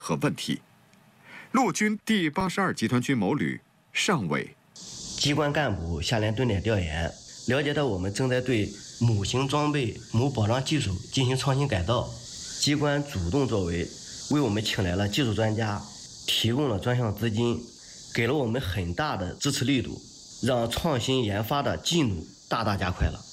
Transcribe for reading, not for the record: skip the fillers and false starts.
和问题。陆军第82集团军某旅上尉。 机关干部下连蹲点调研，了解到我们正在对某型装备、某保障技术进行创新改造，机关主动作为，为我们请来了技术专家，提供了专项资金，给了我们很大的支持力度，让创新研发的进度大大加快了。